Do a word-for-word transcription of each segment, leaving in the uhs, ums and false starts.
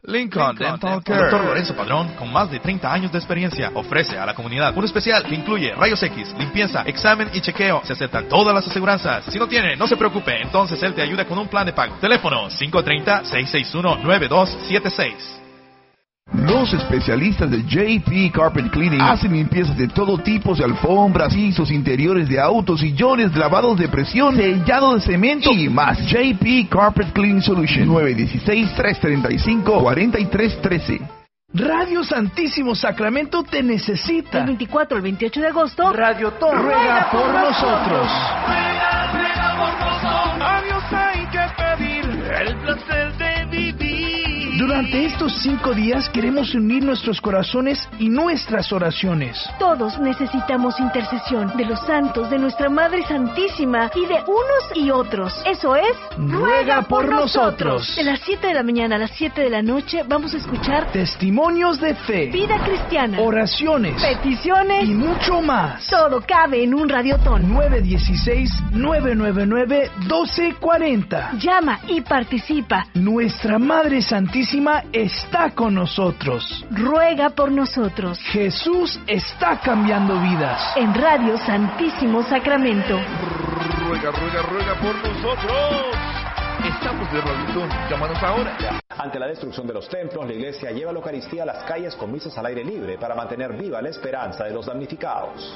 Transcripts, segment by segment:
Lincoln Dental Care. doctor Lorenzo Padrón, con más de treinta años de experiencia, ofrece a la comunidad un especial que incluye rayos X, limpieza, examen y chequeo. Se aceptan todas las aseguranzas. Si no tiene, no se preocupe, entonces él te ayuda con un plan de pago. Teléfono cinco tres cero, seis seis uno, nueve dos siete seis. Los especialistas de J P Carpet Cleaning hacen limpiezas de todo tipo de alfombras, pisos, interiores de autos, sillones, lavados de presión, sellado de cemento y más. J P Carpet Cleaning Solution, nueve uno seis, tres tres cinco, cuatro tres uno tres. Radio Santísimo Sacramento te necesita. El veinticuatro al veintiocho de agosto, Radio Tom ruega por nosotros. Ruega, ruega por nosotros. A Dios hay que pedir el placer de vivir. Durante estos cinco días queremos unir nuestros corazones y nuestras oraciones. Todos necesitamos intercesión de los santos, de nuestra Madre Santísima y de unos y otros. Eso es, ruega por nosotros. De las siete de la mañana a las siete de la noche vamos a escuchar testimonios de fe, vida cristiana, oraciones, peticiones y mucho más. Todo cabe en un radiotón. nueve uno seis, nueve nueve nueve, uno dos cuatro cero. Llama y participa. Nuestra Madre Santísima está con nosotros. Ruega por nosotros. Jesús está cambiando vidas. En Radio Santísimo Sacramento. Ruega, ruega, ruega por nosotros. Estamos de radito. Llámanos ahora. Ante la destrucción de los templos, la iglesia lleva la Eucaristía a las calles con misas al aire libre para mantener viva la esperanza de los damnificados.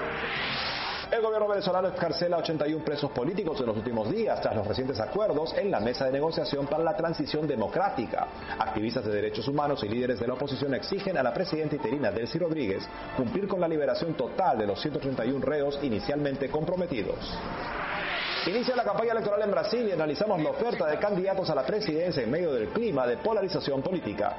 El gobierno venezolano excarcela a ochenta y uno presos políticos en los últimos días tras los recientes acuerdos en la mesa de negociación para la transición democrática. Activistas de derechos humanos y líderes de la oposición exigen a la presidenta interina Delcy Rodríguez cumplir con la liberación total de los ciento treinta y uno reos inicialmente comprometidos. Inicia la campaña electoral en Brasil y analizamos la oferta de candidatos a la presidencia en medio del clima de polarización política.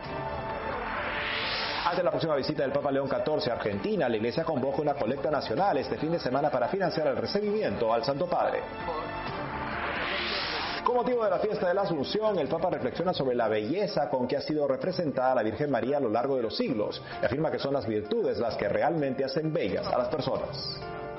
Ante la próxima visita del Papa León catorce a Argentina, la Iglesia convoca una colecta nacional este fin de semana para financiar el recibimiento al Santo Padre. Con motivo de la fiesta de la Asunción, el Papa reflexiona sobre la belleza con que ha sido representada la Virgen María a lo largo de los siglos y afirma que son las virtudes las que realmente hacen bellas a las personas.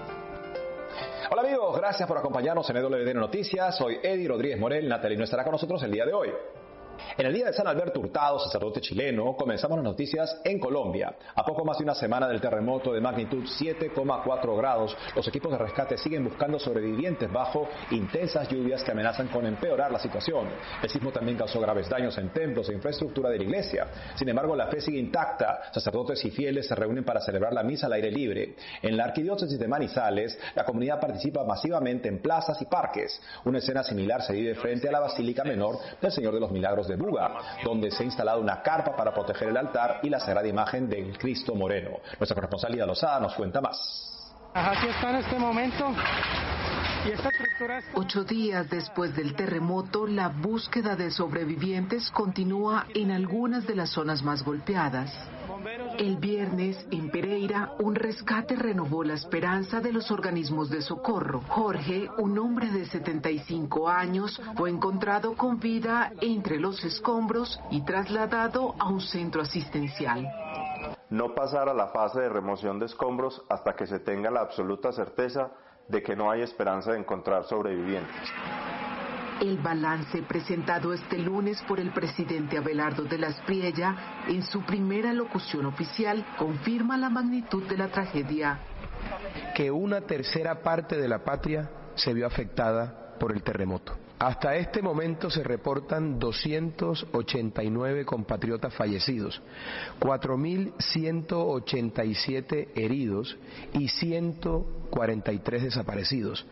Hola amigos, gracias por acompañarnos en E W D Noticias. Soy Eddie Rodríguez Morel. Natalie no estará con nosotros el día de hoy. En el día de San Alberto Hurtado, sacerdote chileno, comenzamos las noticias en Colombia. A poco más de una semana del terremoto de magnitud siete coma cuatro grados, los equipos de rescate siguen buscando sobrevivientes bajo intensas lluvias que amenazan con empeorar la situación. El sismo también causó graves daños en templos e infraestructura de la iglesia. Sin embargo, la fe sigue intacta. Sacerdotes y fieles se reúnen para celebrar la misa al aire libre. En la arquidiócesis de Manizales, la comunidad participa masivamente en plazas y parques. Una escena similar se vive frente a la Basílica Menor del Señor de los Milagros de Buga, donde se ha instalado una carpa para proteger el altar y la sagrada imagen del Cristo Moreno. Nuestra corresponsal Lida Lozada nos cuenta más. Aquí está en este momento. Y esta estructura está... Ocho días después del terremoto, la búsqueda de sobrevivientes continúa en algunas de las zonas más golpeadas. El viernes, en Pereira, un rescate renovó la esperanza de los organismos de socorro. Jorge, un hombre de setenta y cinco años, fue encontrado con vida entre los escombros y trasladado a un centro asistencial. No pasar a la fase de remoción de escombros hasta que se tenga la absoluta certeza de que no hay esperanza de encontrar sobrevivientes. El balance presentado este lunes por el presidente Abelardo de la Espriella en su primera locución oficial confirma la magnitud de la tragedia. Que una tercera parte de la patria se vio afectada por el terremoto. Hasta este momento se reportan doscientos ochenta y nueve compatriotas fallecidos, cuatro mil ciento ochenta y siete heridos y ciento cuarenta y tres desaparecidos.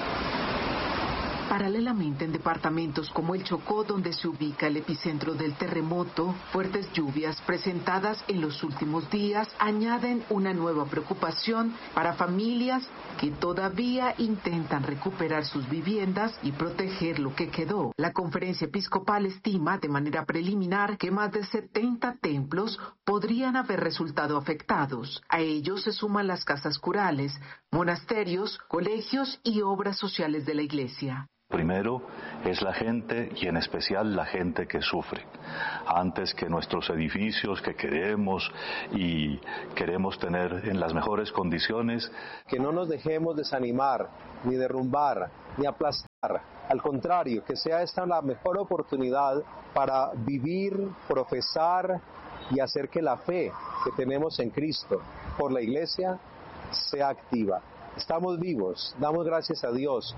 Paralelamente, en departamentos como el Chocó, donde se ubica el epicentro del terremoto, fuertes lluvias presentadas en los últimos días añaden una nueva preocupación para familias que todavía intentan recuperar sus viviendas y proteger lo que quedó. La Conferencia Episcopal estima de manera preliminar que más de setenta templos podrían haber resultado afectados. A ellos se suman las casas curales, monasterios, colegios y obras sociales de la Iglesia. Primero es la gente y en especial la gente que sufre. Antes que nuestros edificios que queremos y queremos tener en las mejores condiciones. Que no nos dejemos desanimar, ni derrumbar, ni aplastar. Al contrario, que sea esta la mejor oportunidad para vivir, profesar y hacer que la fe que tenemos en Cristo por la Iglesia sea activa. Estamos vivos, damos gracias a Dios.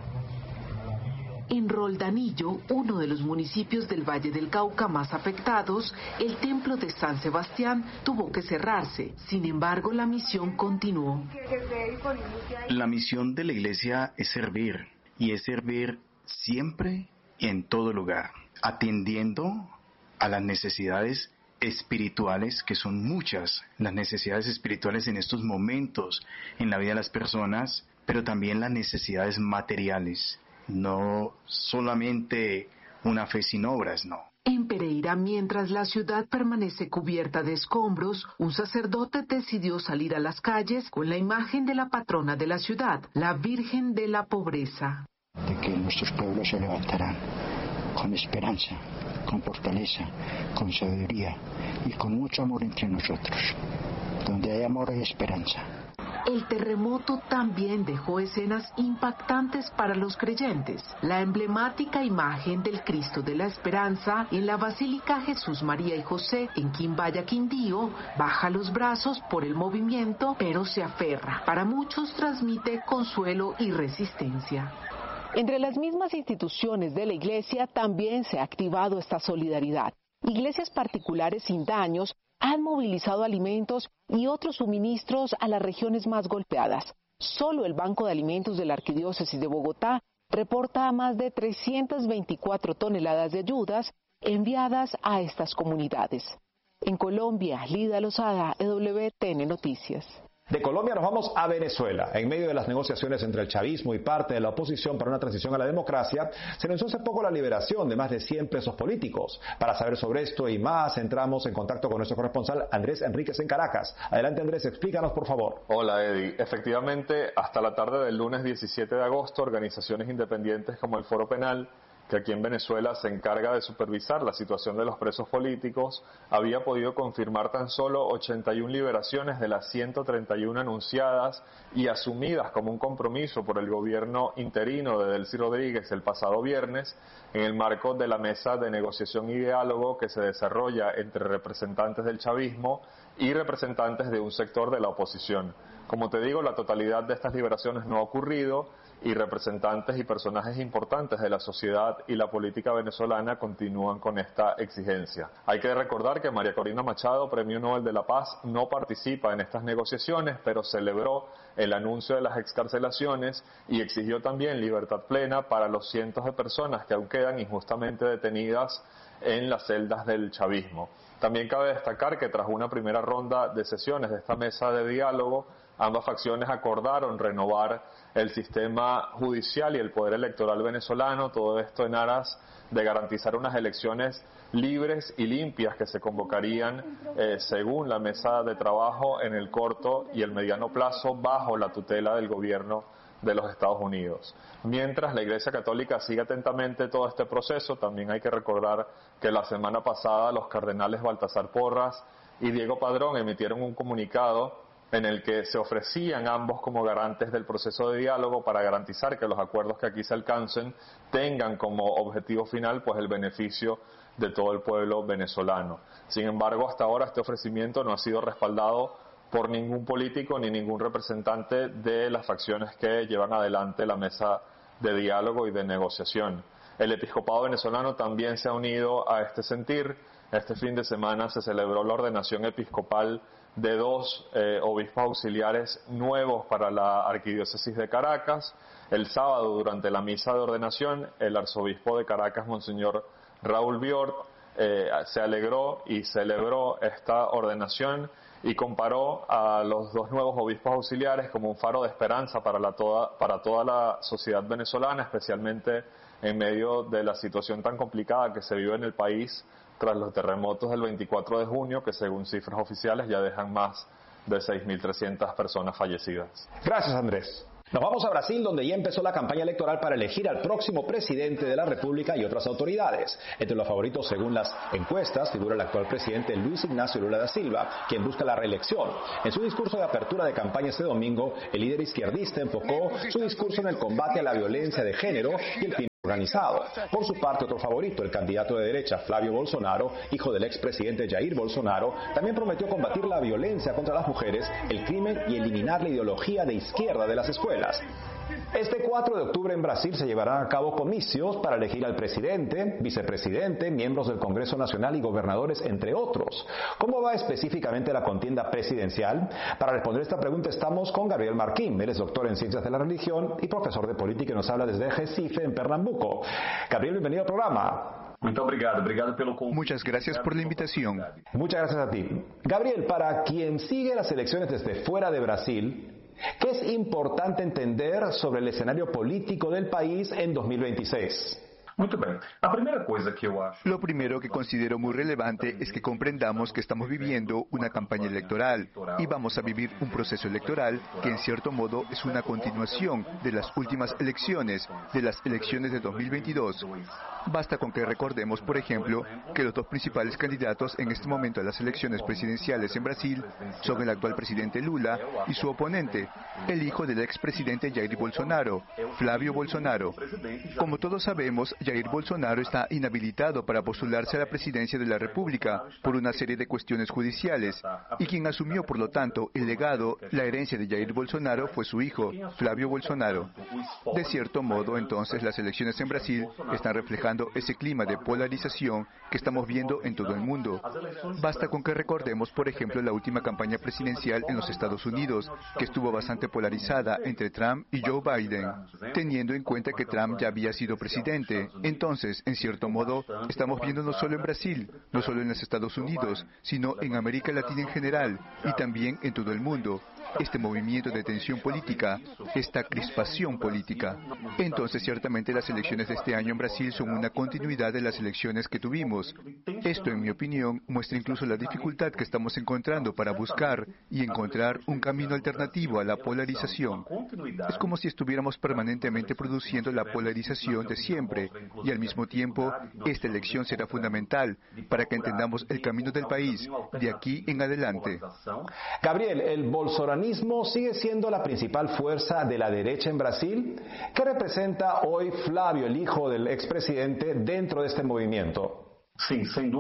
En Roldanillo, uno de los municipios del Valle del Cauca más afectados, el templo de San Sebastián tuvo que cerrarse. Sin embargo, la misión continuó. La misión de la iglesia es servir, y es servir siempre y en todo lugar, atendiendo a las necesidades espirituales, que son muchas, las necesidades espirituales en estos momentos en la vida de las personas, pero también las necesidades materiales. No solamente una fe sin obras, no. En Pereira, mientras la ciudad permanece cubierta de escombros, un sacerdote decidió salir a las calles con la imagen de la patrona de la ciudad, la Virgen de la Pobreza. De que nuestros pueblos se levantarán con esperanza, con fortaleza, con sabiduría y con mucho amor entre nosotros. Donde hay amor hay esperanza. El terremoto también dejó escenas impactantes para los creyentes. La emblemática imagen del Cristo de la Esperanza en la Basílica Jesús, María y José en Quimbaya, Quindío, baja los brazos por el movimiento, pero se aferra. Para muchos transmite consuelo y resistencia. Entre las mismas instituciones de la Iglesia también se ha activado esta solidaridad. Iglesias particulares sin daños han movilizado alimentos y otros suministros a las regiones más golpeadas. Solo el Banco de Alimentos de la Arquidiócesis de Bogotá reporta más de trescientas veinticuatro toneladas de ayudas enviadas a estas comunidades. En Colombia, Lida Lozada, E W T N Noticias. De Colombia nos vamos a Venezuela. En medio de las negociaciones entre el chavismo y parte de la oposición para una transición a la democracia, se anunció hace poco la liberación de más de cien presos políticos. Para saber sobre esto y más, entramos en contacto con nuestro corresponsal Andrés Enríquez en Caracas. Adelante, Andrés, explícanos, por favor. Hola, Eddie. Efectivamente, hasta la tarde del lunes diecisiete de agosto, organizaciones independientes como el Foro Penal, que aquí en Venezuela se encarga de supervisar la situación de los presos políticos, había podido confirmar tan solo ochenta y una liberaciones de las ciento treinta y uno anunciadas y asumidas como un compromiso por el gobierno interino de Delcy Rodríguez el pasado viernes, en el marco de la mesa de negociación y diálogo que se desarrolla entre representantes del chavismo y representantes de un sector de la oposición. Como te digo, la totalidad de estas liberaciones no ha ocurrido y representantes y personajes importantes de la sociedad y la política venezolana continúan con esta exigencia. Hay que recordar que María Corina Machado, Premio Nobel de la Paz, no participa en estas negociaciones, pero celebró el anuncio de las excarcelaciones y exigió también libertad plena para los cientos de personas que aún quedan injustamente detenidas en las celdas del chavismo. También cabe destacar que tras una primera ronda de sesiones de esta mesa de diálogo, ambas facciones acordaron renovar el sistema judicial y el poder electoral venezolano, todo esto en aras de garantizar unas elecciones libres y limpias que se convocarían eh, según la mesa de trabajo en el corto y el mediano plazo bajo la tutela del gobierno de los Estados Unidos. Mientras la Iglesia Católica sigue atentamente todo este proceso, también hay que recordar que la semana pasada los cardenales Baltasar Porras y Diego Padrón emitieron un comunicado en el que se ofrecían ambos como garantes del proceso de diálogo para garantizar que los acuerdos que aquí se alcancen tengan como objetivo final pues el beneficio de todo el pueblo venezolano. Sin embargo, hasta ahora este ofrecimiento no ha sido respaldado por ningún político ni ningún representante de las facciones que llevan adelante la mesa de diálogo y de negociación. El episcopado venezolano también se ha unido a este sentir. Este fin de semana se celebró la ordenación episcopal de dos eh, obispos auxiliares nuevos para la Arquidiócesis de Caracas. El sábado, durante la misa de ordenación, el arzobispo de Caracas, Monseñor Raúl Biort, eh, se alegró y celebró esta ordenación y comparó a los dos nuevos obispos auxiliares como un faro de esperanza para, la toda, para toda la sociedad venezolana, especialmente en medio de la situación tan complicada que se vive en el país tras los terremotos del veinticuatro de junio, que según cifras oficiales ya dejan más de seis mil trescientas personas fallecidas. Gracias, Andrés. Nos vamos a Brasil, donde ya empezó la campaña electoral para elegir al próximo presidente de la República y otras autoridades. Entre los favoritos, según las encuestas, figura el actual presidente Luis Ignacio Lula da Silva, quien busca la reelección. En su discurso de apertura de campaña este domingo, el líder izquierdista enfocó su discurso en el combate a la violencia de género y el fin organizado. Por su parte, otro favorito, el candidato de derecha, Flavio Bolsonaro, hijo del expresidente Jair Bolsonaro, también prometió combatir la violencia contra las mujeres, el crimen y eliminar la ideología de izquierda de las escuelas. Este cuatro de octubre en Brasil se llevarán a cabo comicios para elegir al presidente, vicepresidente, miembros del Congreso Nacional y gobernadores, entre otros. ¿Cómo va específicamente la contienda presidencial? Para responder esta pregunta estamos con Gabriel Marquín. Él es doctor en Ciencias de la Religión y profesor de Política y nos habla desde Recife, en Pernambuco. Gabriel, bienvenido al programa. Muchas gracias por la invitación. Muchas gracias a ti. Gabriel, para quien sigue las elecciones desde fuera de Brasil, ¿qué es importante entender sobre el escenario político del país en dos mil veintiséis? Lo primero que considero muy relevante es que comprendamos que estamos viviendo una campaña electoral y vamos a vivir un proceso electoral que en cierto modo es una continuación de las últimas elecciones, de las elecciones de dos mil veintidós. Basta con que recordemos, por ejemplo, que los dos principales candidatos en este momento a las elecciones presidenciales en Brasil son el actual presidente Lula y su oponente, el hijo del expresidente Jair Bolsonaro, Flavio Bolsonaro. Como todos sabemos, Jair Bolsonaro está inhabilitado para postularse a la presidencia de la República por una serie de cuestiones judiciales, y quien asumió, por lo tanto, el legado, la herencia de Jair Bolsonaro fue su hijo, Flavio Bolsonaro. De cierto modo, entonces, las elecciones en Brasil están reflejando ese clima de polarización que estamos viendo en todo el mundo. Basta con que recordemos, por ejemplo, la última campaña presidencial en los Estados Unidos, que estuvo bastante polarizada entre Trump y Joe Biden, teniendo en cuenta que Trump ya había sido presidente. Entonces, en cierto modo, estamos viendo no solo en Brasil, no solo en los Estados Unidos, sino en América Latina en general y también en todo el mundo, este movimiento de tensión política, esta crispación política. Entonces, ciertamente las elecciones de este año en Brasil son una continuidad de las elecciones que tuvimos. Esto, en mi opinión, muestra incluso la dificultad que estamos encontrando para buscar y encontrar un camino alternativo a la polarización. Es como si estuviéramos permanentemente produciendo la polarización de siempre, y al mismo tiempo, esta elección será fundamental para que entendamos el camino del país de aquí en adelante. Gabriel, ¿el bolsonarismo sigue siendo la principal fuerza de la derecha en Brasil? ¿Qué representa hoy Flavio, el hijo del expresidente, dentro de este movimiento? Sí, sin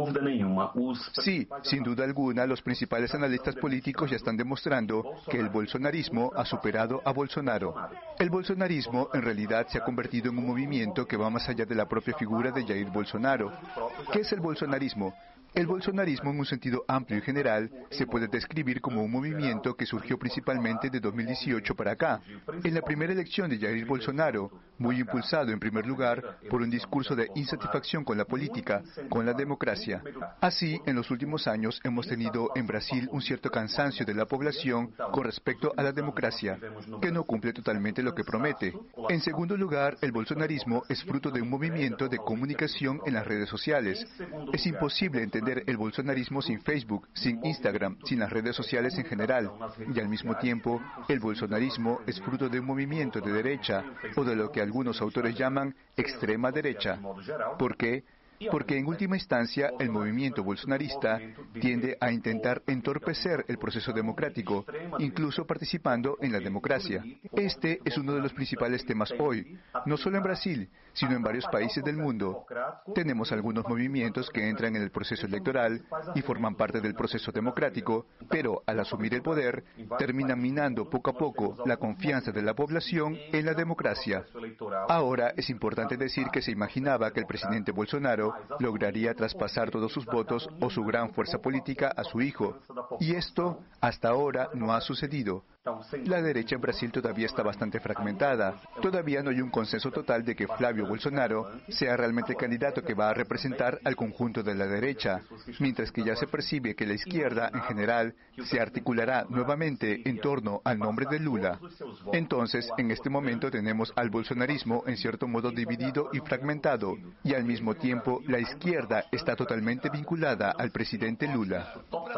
duda alguna, los principales analistas políticos ya están demostrando que el bolsonarismo ha superado a Bolsonaro. El bolsonarismo en realidad se ha convertido en un movimiento que va más allá de la propia figura de Jair Bolsonaro. ¿Qué es el bolsonarismo? El bolsonarismo, en un sentido amplio y general, se puede describir como un movimiento que surgió principalmente de dos mil dieciocho para acá. En la primera elección de Jair Bolsonaro, muy impulsado en primer lugar por un discurso de insatisfacción con la política, con la democracia. Así, en los últimos años hemos tenido en Brasil un cierto cansancio de la población con respecto a la democracia, que no cumple totalmente lo que promete. En segundo lugar, el bolsonarismo es fruto de un movimiento de comunicación en las redes sociales. Es imposible entender el bolsonarismo sin Facebook, sin Instagram, sin las redes sociales en general. Y al mismo tiempo, el bolsonarismo es fruto de un movimiento de derecha, o de lo que algunos autores llaman extrema derecha. ¿Por qué? Porque en última instancia el movimiento bolsonarista tiende a intentar entorpecer el proceso democrático, incluso participando en la democracia. Este es uno de los principales temas hoy, no solo en Brasil, sino en varios países del mundo. Tenemos algunos movimientos que entran en el proceso electoral y forman parte del proceso democrático, pero al asumir el poder, terminan minando poco a poco la confianza de la población en la democracia. Ahora es importante decir que se imaginaba que el presidente Bolsonaro lograría traspasar todos sus votos o su gran fuerza política a su hijo, y esto hasta ahora no ha sucedido. La derecha en Brasil todavía está bastante fragmentada. Todavía no hay un consenso total de que Flavio Bolsonaro sea realmente el candidato que va a representar al conjunto de la derecha, mientras que ya se percibe que la izquierda en general se articulará nuevamente en torno al nombre de Lula. Entonces, en este momento tenemos al bolsonarismo en cierto modo dividido y fragmentado, y al mismo tiempo la izquierda está totalmente vinculada al presidente Lula.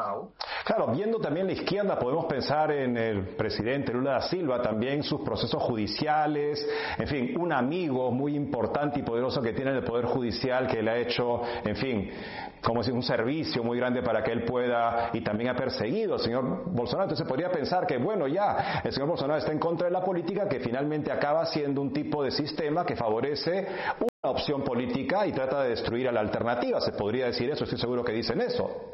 Claro, viendo también la izquierda, podemos pensar en el presidente Lula da Silva, también sus procesos judiciales, en fin, un amigo muy importante y poderoso que tiene en el Poder Judicial, que le ha hecho, en fin, como decir, un servicio muy grande para que él pueda, y también ha perseguido al señor Bolsonaro. Entonces podría pensar que, bueno, ya, el señor Bolsonaro está en contra de la política, que finalmente acaba siendo un tipo de sistema que favorece opción política y trata de destruir a la alternativa. Se podría decir eso, estoy seguro que dicen eso.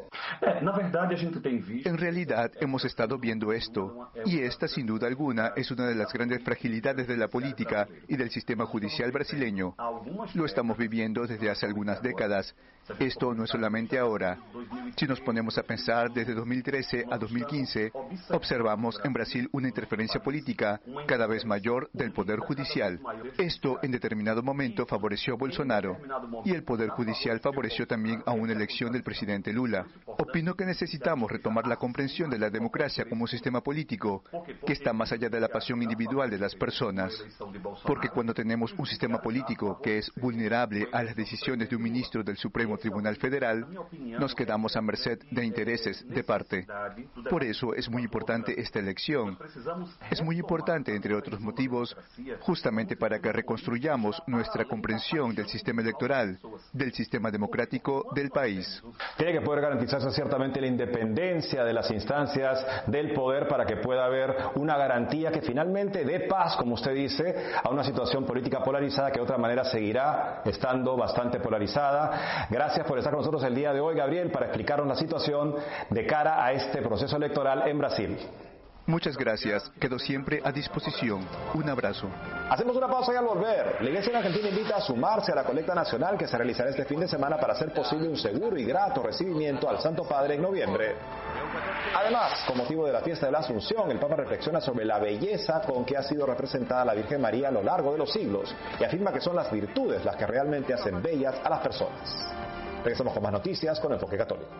En realidad hemos estado viendo esto, y esta sin duda alguna es una de las grandes fragilidades de la política y del sistema judicial brasileño. Lo estamos viviendo desde hace algunas décadas. Esto no es solamente ahora. Si nos ponemos a pensar desde dos mil trece a dos mil quince, observamos en Brasil una interferencia política cada vez mayor del Poder Judicial. Esto en determinado momento favoreció a Bolsonaro, y el Poder Judicial favoreció también a una elección del presidente Lula. Opino que necesitamos retomar la comprensión de la democracia como un sistema político que está más allá de la pasión individual de las personas. Porque cuando tenemos un sistema político que es vulnerable a las decisiones de un ministro del Supremo Tribunal Federal, nos quedamos a merced de intereses de parte. Por eso es muy importante esta elección. Es muy importante, entre otros motivos, justamente para que reconstruyamos nuestra comprensión del sistema electoral, del sistema democrático del país. Tiene que poder garantizarse ciertamente la independencia de las instancias del poder para que pueda haber una garantía que finalmente dé paz, como usted dice, a una situación política polarizada que de otra manera seguirá estando bastante polarizada. Gracias por estar con nosotros el día de hoy, Gabriel, para explicarnos la situación de cara a este proceso electoral en Brasil. Muchas gracias. Quedo siempre a disposición. Un abrazo. Hacemos una pausa y al volver, la Iglesia en Argentina invita a sumarse a la colecta nacional que se realizará este fin de semana para hacer posible un seguro y grato recibimiento al Santo Padre en noviembre. Además, con motivo de la fiesta de la Asunción, el Papa reflexiona sobre la belleza con que ha sido representada la Virgen María a lo largo de los siglos y afirma que son las virtudes las que realmente hacen bellas a las personas. Regresamos con más noticias con Enfoque Católico.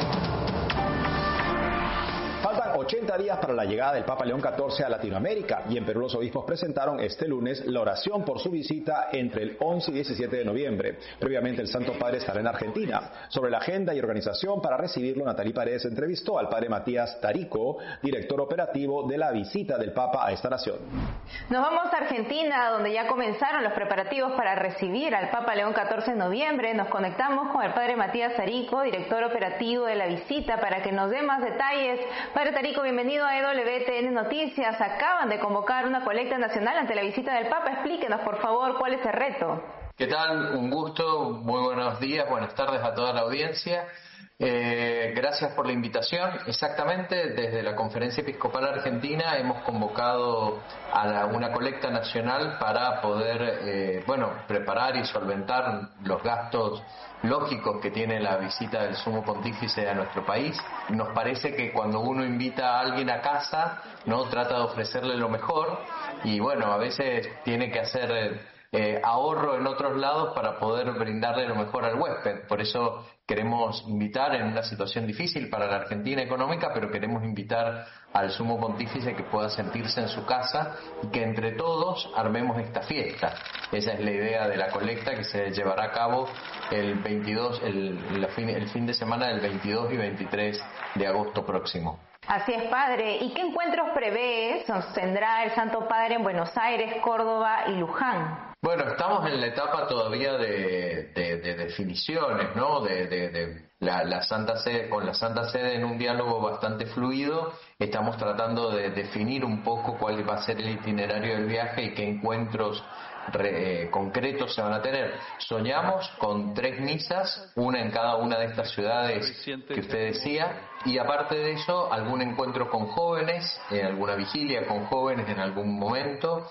Faltan ochenta días para la llegada del Papa León catorce a Latinoamérica y en Perú los obispos presentaron este lunes la oración por su visita entre el once y diecisiete de noviembre. Previamente el Santo Padre estará en Argentina. Sobre la agenda y organización para recibirlo, Natalí Paredes entrevistó al Padre Matías Tarico, director operativo de la visita del Papa a esta nación. Nos vamos a Argentina, donde ya comenzaron los preparativos para recibir al Papa León catorce en noviembre. Nos conectamos con el Padre Matías Tarico, director operativo de la visita, para que nos dé más detalles. Padre Tarico, bienvenido a E W T N Noticias. Acaban de convocar una colecta nacional ante la visita del Papa. Explíquenos, por favor, cuál es el reto. ¿Qué tal? Un gusto, muy buenos días, buenas tardes a toda la audiencia. Eh, gracias por la invitación. Exactamente, desde la Conferencia Episcopal Argentina hemos convocado a la, una colecta nacional para poder, eh, bueno, preparar y solventar los gastos lógicos que tiene la visita del Sumo Pontífice a nuestro país. Nos parece que cuando uno invita a alguien a casa, no trata de ofrecerle lo mejor y bueno, a veces tiene que hacer Eh, ahorro en otros lados para poder brindarle lo mejor al huésped. Por eso queremos invitar en una situación difícil para la Argentina económica, pero queremos invitar al Sumo Pontífice que pueda sentirse en su casa y que entre todos armemos esta fiesta. Esa es la idea de la colecta que se llevará a cabo el veintidós, el, la fin, el fin de semana del veintidós y veintitrés de agosto próximo. Así es, Padre. ¿Y qué encuentros prevé sostendrá el Santo Padre en Buenos Aires, Córdoba y Luján? Bueno, estamos en la etapa todavía de, de, de definiciones, ¿no? De, de, de la, la Santa Sede, con la Santa Sede en un diálogo bastante fluido, estamos tratando de definir un poco cuál va a ser el itinerario del viaje y qué encuentros Re, eh, concretos se van a tener. Soñamos con tres misas, una en cada una de estas ciudades que usted decía, y aparte de eso, algún encuentro con jóvenes, eh, alguna vigilia con jóvenes en algún momento,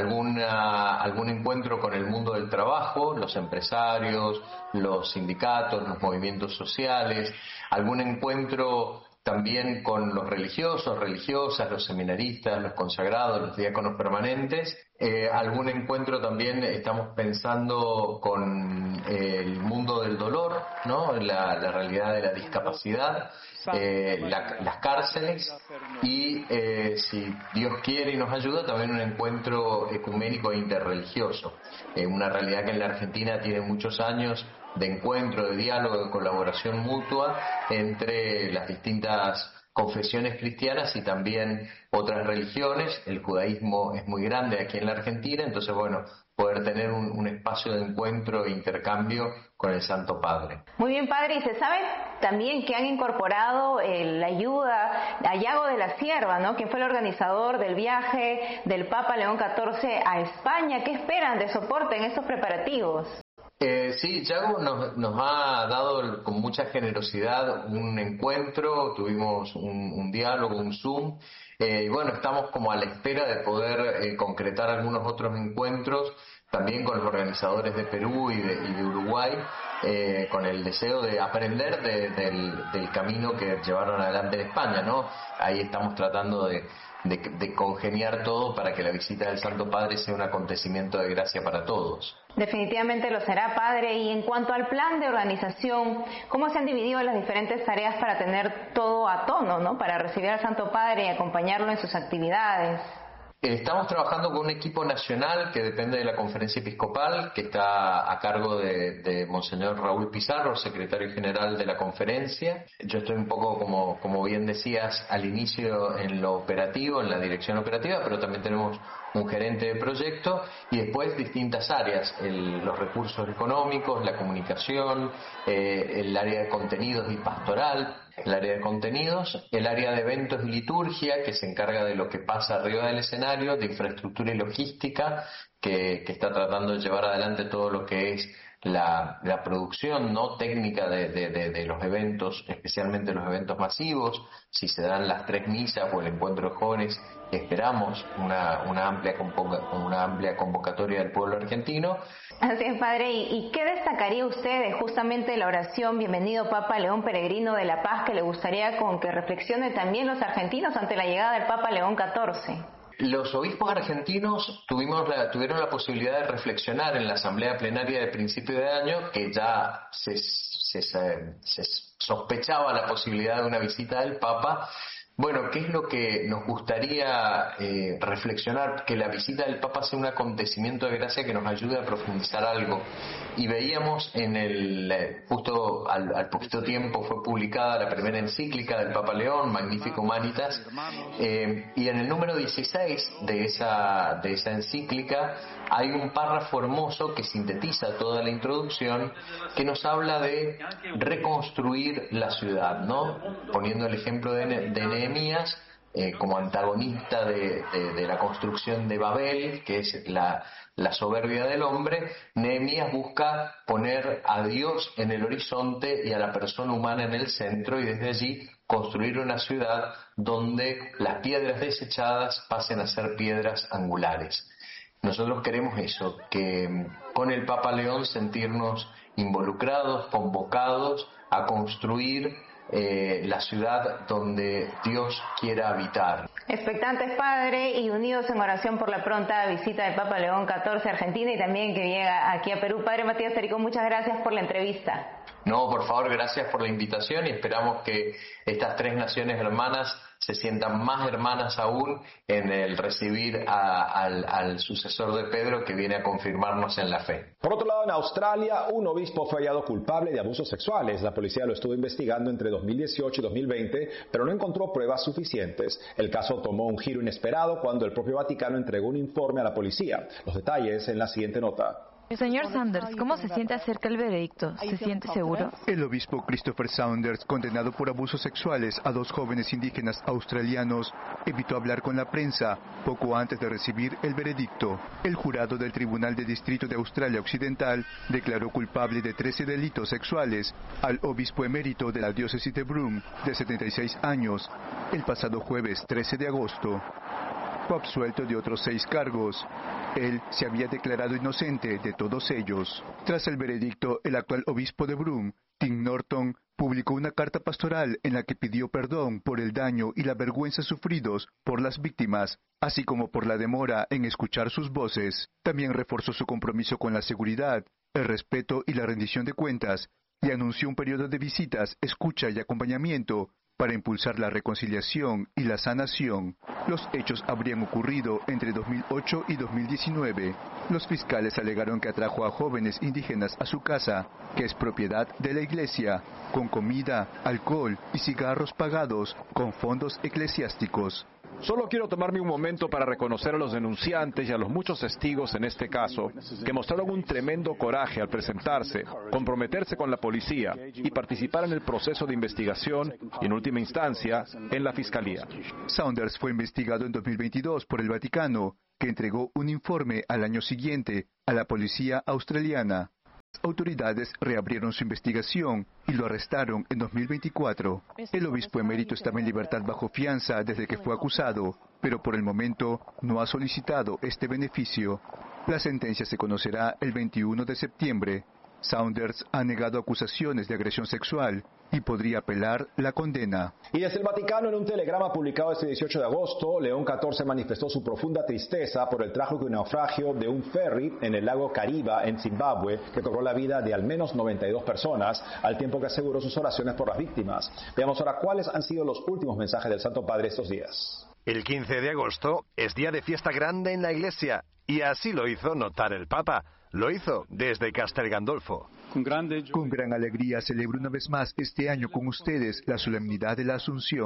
alguna, algún encuentro con el mundo del trabajo, los empresarios, los sindicatos, los movimientos sociales, algún encuentro también con los religiosos, religiosas, los seminaristas, los consagrados, los diáconos permanentes. Eh, algún encuentro también estamos pensando con eh, el mundo del dolor, ¿no? La, la realidad de la discapacidad, eh, la, las cárceles y, eh, si Dios quiere y nos ayuda, también un encuentro ecuménico e interreligioso. Eh, una realidad que en la Argentina tiene muchos años de encuentro, de diálogo, de colaboración mutua entre las distintas confesiones cristianas y también otras religiones. El judaísmo es muy grande aquí en la Argentina, entonces bueno, poder tener un, un espacio de encuentro e intercambio con el Santo Padre. Muy bien, Padre, y se sabe también que han incorporado eh, la ayuda a Yago de la Sierva, ¿no? Quien fue el organizador del viaje del Papa León catorce a España. ¿Qué esperan de soporte en estos preparativos? Eh, sí, Yago nos, nos ha dado con mucha generosidad un encuentro, tuvimos un, un diálogo, un Zoom, eh, y bueno, estamos como a la espera de poder eh, concretar algunos otros encuentros, también con los organizadores de Perú y de, y de Uruguay, eh, con el deseo de aprender de, del, del camino que llevaron adelante en España, ¿no? Ahí estamos tratando de, de, de congeniar todo para que la visita del Santo Padre sea un acontecimiento de gracia para todos. Definitivamente lo será, padre. Y en cuanto al plan de organización, ¿cómo se han dividido las diferentes tareas para tener todo a tono, ¿no? Para recibir al Santo Padre y acompañarlo en sus actividades? Estamos trabajando con un equipo nacional que depende de la Conferencia Episcopal, que está a cargo de, de Monseñor Raúl Pizarro, secretario general de la conferencia. Yo estoy un poco, como, como bien decías, al inicio en lo operativo, en la dirección operativa, pero también tenemos un gerente de proyecto y después distintas áreas, el, los recursos económicos, la comunicación, eh, el área de contenidos y pastoral, el área de contenidos, el área de eventos y liturgia, que se encarga de lo que pasa arriba del escenario, de infraestructura y logística, que, que está tratando de llevar adelante todo lo que es la, la producción no técnica de, de, de, de los eventos, especialmente los eventos masivos, si se dan las tres misas o el encuentro de jóvenes, esperamos una, una, amplia, una amplia convocatoria del pueblo argentino. Así es, padre. ¿Y, y qué destacaría usted de justamente la oración Bienvenido Papa León Peregrino de la Paz, que le gustaría con que reflexione también los argentinos ante la llegada del Papa León catorce? Los obispos argentinos tuvimos la, tuvieron la posibilidad de reflexionar en la asamblea plenaria de principio de año, que ya se, se, se, se sospechaba la posibilidad de una visita del Papa. Bueno, ¿qué es lo que nos gustaría eh, reflexionar? Que la visita del Papa sea un acontecimiento de gracia que nos ayude a profundizar algo. Y veíamos en el, justo al, al poquito tiempo fue publicada la primera encíclica del Papa León, Magnificat Humanitas, eh, y en el número dieciséis de esa, de esa encíclica hay un párrafo hermoso que sintetiza toda la introducción, que nos habla de reconstruir la ciudad, ¿no? Poniendo el ejemplo de, de Nehemías eh, como antagonista de, de, de la construcción de Babel, que es la, la soberbia del hombre. Nehemías busca poner a Dios en el horizonte y a la persona humana en el centro, y desde allí construir una ciudad donde las piedras desechadas pasen a ser piedras angulares. Nosotros queremos eso, que con el Papa León sentirnos involucrados, convocados a construir eh, la ciudad donde Dios quiera habitar. Expectantes, padre, y unidos en oración por la pronta visita del Papa León catorce a Argentina y también que llega aquí a Perú. Padre Matías Sarico, muchas gracias por la entrevista. No, por favor, gracias por la invitación y esperamos que estas tres naciones hermanas se sientan más hermanas aún en el recibir a, al, al sucesor de Pedro, que viene a confirmarnos en la fe. Por otro lado, en Australia, un obispo fue hallado culpable de abusos sexuales. La policía lo estuvo investigando entre dos mil dieciocho y dos mil veinte, pero no encontró pruebas suficientes. El caso tomó un giro inesperado cuando el propio Vaticano entregó un informe a la policía. Los detalles en la siguiente nota. Señor Saunders, ¿cómo se siente acerca del veredicto? ¿Se siente seguro? El obispo Christopher Saunders, condenado por abusos sexuales a dos jóvenes indígenas australianos, evitó hablar con la prensa poco antes de recibir el veredicto. El jurado del Tribunal de Distrito de Australia Occidental declaró culpable de trece delitos sexuales al obispo emérito de la diócesis de Broome, de setenta y seis años, el pasado jueves trece de agosto. Fue absuelto de otros seis cargos. Él se había declarado inocente de todos ellos. Tras el veredicto, el actual obispo de Broome, Tim Norton, publicó una carta pastoral en la que pidió perdón por el daño y la vergüenza sufridos por las víctimas, así como por la demora en escuchar sus voces. También reforzó su compromiso con la seguridad, el respeto y la rendición de cuentas, y anunció un periodo de visitas, escucha y acompañamiento para impulsar la reconciliación y la sanación. Los hechos habrían ocurrido entre dos mil ocho y dos mil diecinueve. Los fiscales alegaron que atrajo a jóvenes indígenas a su casa, que es propiedad de la iglesia, con comida, alcohol y cigarros pagados con fondos eclesiásticos. Solo quiero tomarme un momento para reconocer a los denunciantes y a los muchos testigos en este caso que mostraron un tremendo coraje al presentarse, comprometerse con la policía y participar en el proceso de investigación y, en última instancia, en la fiscalía. Saunders fue investigado en dos mil veintidós por el Vaticano, que entregó un informe al año siguiente a la policía australiana. Autoridades reabrieron su investigación y lo arrestaron en dos mil veinticuatro. El obispo emérito estaba en libertad bajo fianza desde que fue acusado, pero por el momento no ha solicitado este beneficio. La sentencia se conocerá el veintiuno de septiembre. Saunders ha negado acusaciones de agresión sexual y podría apelar la condena. Y desde el Vaticano, en un telegrama publicado este dieciocho de agosto, León catorce manifestó su profunda tristeza por el trágico naufragio de un ferry en el lago Kariba, en Zimbabue, que cobró la vida de al menos noventa y dos personas, al tiempo que aseguró sus oraciones por las víctimas. Veamos ahora cuáles han sido los últimos mensajes del Santo Padre estos días. El quince de agosto es día de fiesta grande en la Iglesia, y así lo hizo notar el Papa. Lo hizo desde Castel Gandolfo. Con gran alegría celebro una vez más este año con ustedes la solemnidad de la Asunción.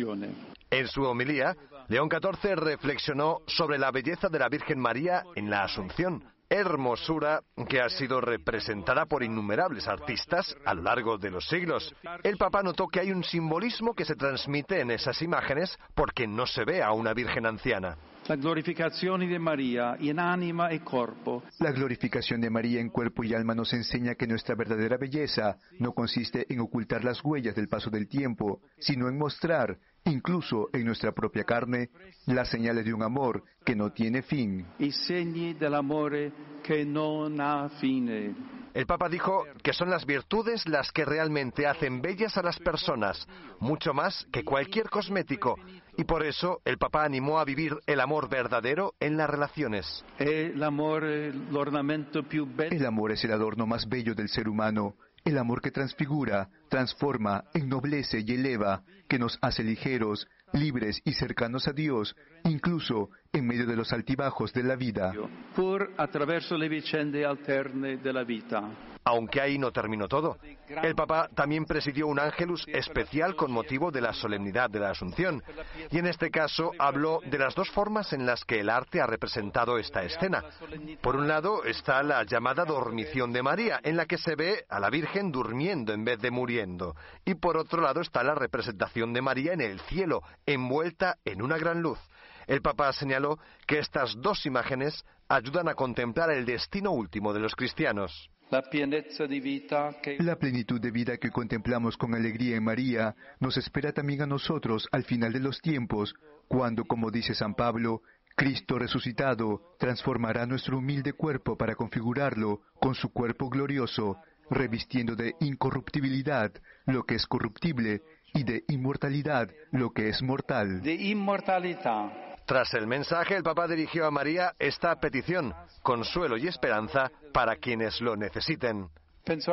En su homilía, León catorce reflexionó sobre la belleza de la Virgen María en la Asunción, hermosura que ha sido representada por innumerables artistas a lo largo de los siglos. El Papa notó que hay un simbolismo que se transmite en esas imágenes porque no se ve a una Virgen anciana. La glorificación de María en ánima y cuerpo. La glorificación de María en cuerpo y alma nos enseña que nuestra verdadera belleza no consiste en ocultar las huellas del paso del tiempo, sino en mostrar, incluso en nuestra propia carne, las señales de un amor que no tiene fin. I segni dell'amore che non ha fine. El Papa dijo que son las virtudes las que realmente hacen bellas a las personas, mucho más que cualquier cosmético, y por eso el Papa animó a vivir el amor verdadero en las relaciones. El amor es el ornamento più bello. El amor es el adorno más bello del ser humano. El amor que transfigura, transforma, ennoblece y eleva, que nos hace ligeros, libres y cercanos a Dios, incluso en medio de los altibajos de la vida. Pur attraverso le vicende alterne della vita. Aunque ahí no terminó todo. El Papa también presidió un ángelus especial con motivo de la solemnidad de la Asunción, y en este caso habló de las dos formas en las que el arte ha representado esta escena. Por un lado está la llamada dormición de María, en la que se ve a la Virgen durmiendo en vez de muriendo, y por otro lado está la representación de María en el cielo, envuelta en una gran luz. El Papa señaló que estas dos imágenes ayudan a contemplar el destino último de los cristianos. La pienezza di vita que... La plenitud de vida que contemplamos con alegría en María nos espera también a nosotros al final de los tiempos, cuando, como dice San Pablo, Cristo resucitado transformará nuestro humilde cuerpo para configurarlo con su cuerpo glorioso, revistiendo de incorruptibilidad lo que es corruptible y de inmortalidad lo que es mortal. De inmortalidad. Tras el mensaje, el Papa dirigió a María esta petición: consuelo y esperanza para quienes lo necesiten. Pienso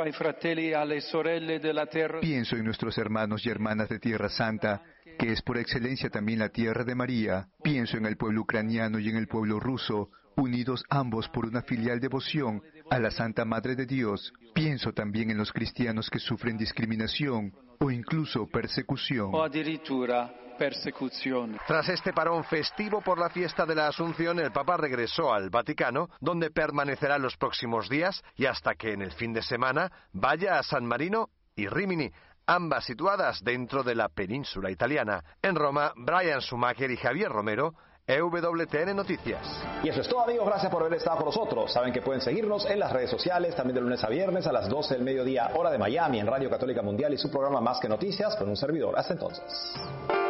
en nuestros hermanos y hermanas de Tierra Santa, que es por excelencia también la tierra de María. Pienso en el pueblo ucraniano y en el pueblo ruso, unidos ambos por una filial devoción a la Santa Madre de Dios. Pienso también en los cristianos que sufren discriminación o incluso persecución. O addirittura persecución. Tras este parón festivo por la fiesta de la Asunción, el Papa regresó al Vaticano, donde permanecerá los próximos días y hasta que en el fin de semana vaya a San Marino y Rímini, ambas situadas dentro de la península italiana. En Roma, Brian Schumacher y Javier Romero, E W T N Noticias. Y eso es todo, amigos. Gracias por haber estado con nosotros. Saben que pueden seguirnos en las redes sociales, también de lunes a viernes a las doce del mediodía, hora de Miami, en Radio Católica Mundial y su programa Más que Noticias con un servidor. Hasta entonces.